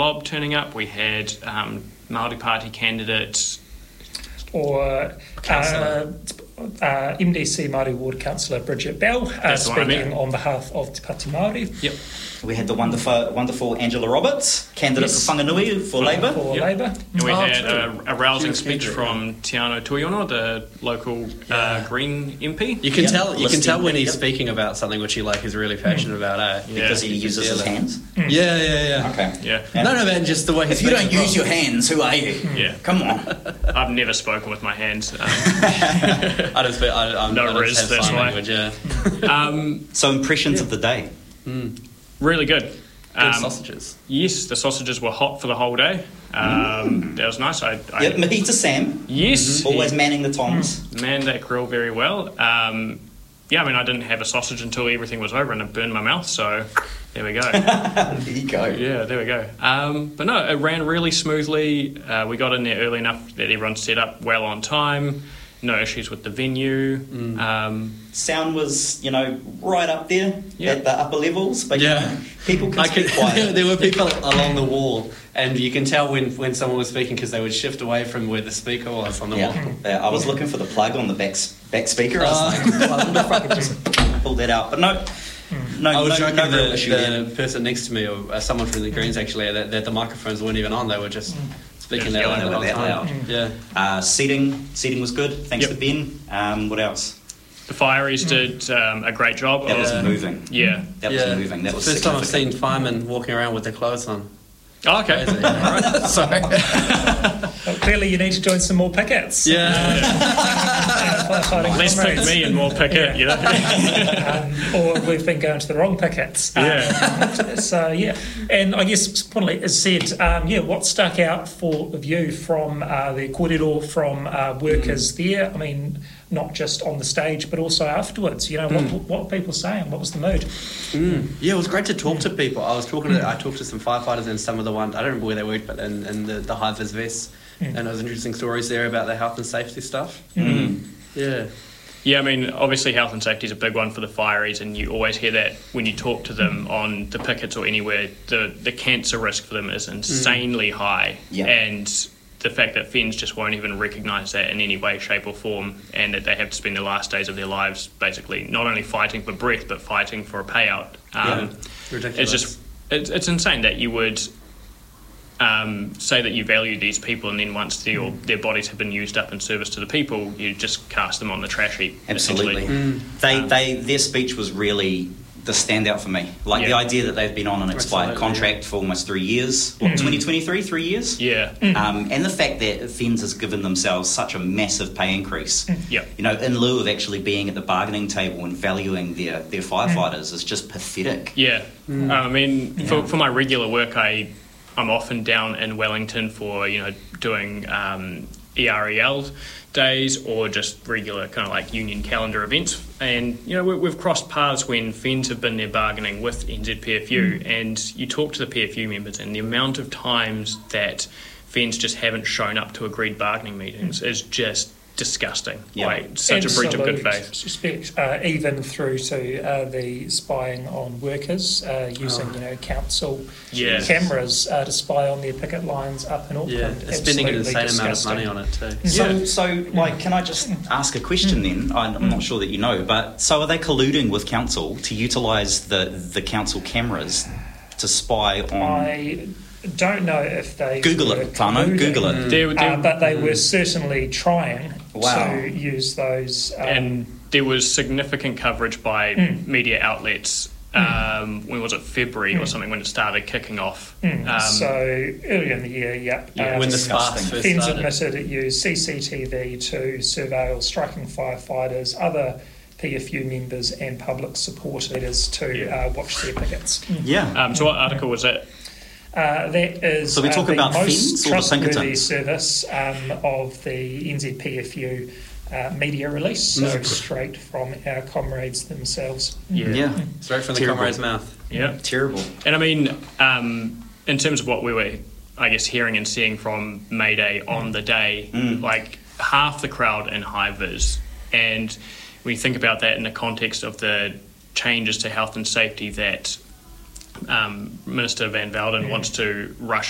Lob turning up. We had Māori Party candidate or MDC Māori Ward Councillor Bridget Bell speaking on behalf of Te Pāti Māori. Yep. We had the wonderful Angela Roberts, candidate for Whanganui for Labour. And we had a rousing speech from Tiano Tuiono, the local Green MP. You can tell when he's speaking about something which he is really passionate about, because he uses his hands. Yeah. Okay. Yeah. No, man, just the way he's. If you don't use your hands, who are you? Yeah. Come on. I've never spoken with my hands. I don't speak. I'm no riz. That's why. Language, yeah. So impressions of the day. Really good. Good sausages. Yes, the sausages were hot for the whole day. That was nice. Mahita Sam. Yes. Always manning the tongs. Manned that grill very well. I didn't have a sausage until everything was over and it burned my mouth, so there we go. There you go. Yeah, there we go. But no, it ran really smoothly. We got in there early enough that everyone set up well on time. No issues with the venue. Sound was, right up there at the upper levels, but people can speak quiet. There were people along the wall, and you can tell when someone was speaking because they would shift away from where the speaker was on the wall. I was looking for the plug on the back speaker. I was like, I wonder if I could just pull that out. But no, I was joking the person next to me, or someone from the Greens actually, that the microphones weren't even on. They were just speaking that loud. Yeah. Seating was good. Thanks to Ben. What else? The Fireys did a great job. That was moving. Yeah. That was moving. That was first time I've seen firemen walking around with their clothes on. Oh, okay. Sorry. Well, clearly you need to join some more pickets. Less pick me and more picket, or we've been going to the wrong pickets. And I guess importantly, as said, what stuck out for you from the kōrero from workers there? I mean, not just on the stage, but also afterwards. What were people saying? What was the mood? Yeah, it was great to talk to people. I talked to some firefighters and some of the ones, I don't remember where they worked, but in the high-vis vests. And there was interesting stories there about the health and safety stuff. Yeah. Yeah, I mean, obviously health and safety is a big one for the Fireys, and you always hear that when you talk to them on the pickets or anywhere, the cancer risk for them is insanely high. Yeah. And the fact that Fens just won't even recognise that in any way, shape or form, and that they have to spend the last days of their lives basically not only fighting for breath but fighting for a payout. Ridiculous. It's insane that you would say that you value these people, and then once their bodies have been used up in service to the people, you just cast them on the trash heap. Absolutely. Their speech was really the standout for me. The idea that they've been on an expired contract for almost 3 years. 2023, 3 years? Yeah. And the fact that Fens has given themselves such a massive pay increase, in lieu of actually being at the bargaining table and valuing their firefighters is just pathetic. Yeah. I mean, for my regular work, I'm often down in Wellington for, doing EREL days or just regular kind of like union calendar events. And, we've crossed paths when Fens have been there bargaining with NZPFU, and you talk to the PFU members, and the amount of times that Fens just haven't shown up to agreed bargaining meetings is just disgusting. Such a breach of good faith. Even through to the spying on workers using council cameras to spy on their picket lines up in Auckland. They're spending an insane amount of money on it too. Can I just ask a question then? I'm not sure that you know, but so are they colluding with council to utilise the council cameras to spy on? I don't know if they Google it, Tano. Google it. But they were certainly trying to use those. And there was significant coverage by media outlets. When was it, February or something, when it started kicking off? So earlier in the year, when the sparks first Fens started. admitted it used CCTV to surveil striking firefighters, other PFU members and public support leaders to watch their pickets. So what article was that? That is so we talk the about most Fens or the trustworthy Pinkertons? Service of the NZPFU media release, so straight from our comrades themselves. Straight from the comrade's mouth. Yeah, terrible. And I mean, in terms of what we were, I guess, hearing and seeing from May Day on the day, like half the crowd in high vis, and when you think about that in the context of the changes to health and safety that Minister Van Velden wants to rush